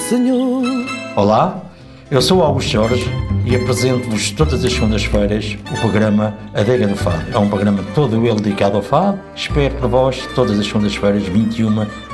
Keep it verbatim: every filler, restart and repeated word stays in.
Senhor. Olá, eu sou Augusto Jorge e apresento-vos todas as segundas-feiras o programa Adega do Fado. É um programa todo ele dedicado ao fado. Espero por vós todas as segundas-feiras, vinte e uma,